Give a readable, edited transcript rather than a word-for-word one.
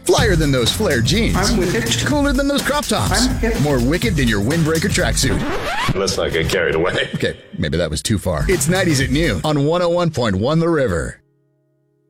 Flyer than those flared jeans. I'm wicked. Cooler than those crop tops. I'm hip. More wicked than your windbreaker tracksuit. Let's not get carried away. Okay, maybe that was too far. It's 90s at noon on 101.1 The River.